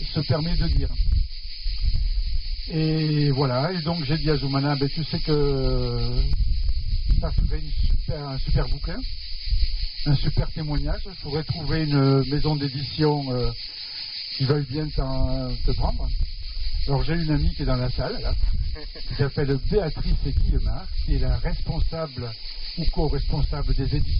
se permet de dire. Et voilà, et donc j'ai dit à Zoumana, ben, tu sais que ça ferait un super bouquin, un super témoignage. Je pourrais trouver une maison d'édition qui veuille bien te prendre. Alors j'ai une amie qui est dans la salle, là, qui s'appelle Béatrice Guillemard, qui est la responsable ou co-responsable des éditions.